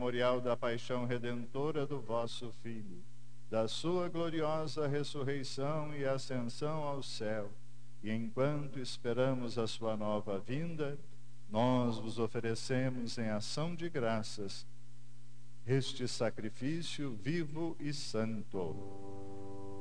memorial da paixão redentora do vosso Filho, da sua gloriosa ressurreição e ascensão ao céu, e enquanto esperamos a sua nova vinda, nós vos oferecemos em ação de graças este sacrifício vivo e santo.